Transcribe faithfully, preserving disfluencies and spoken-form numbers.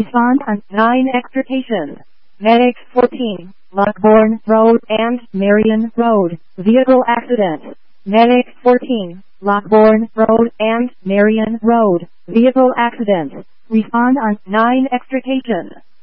Respond on nine extrication. Medics fourteen, Lockbourne Road and Marion Road. Vehicle accident. Medics fourteen, Lockbourne Road and Marion Road. Vehicle accident. Respond on nine extrication.